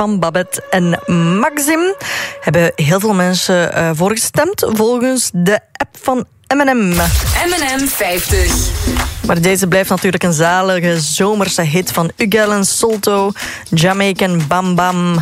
van Babette en Maxim. Hebben heel veel mensen voorgestemd volgens de app van M&M. M&M 50. Maar deze blijft natuurlijk een zalige zomerse hit van Ugel en Solto, Jamaican Bam Bam.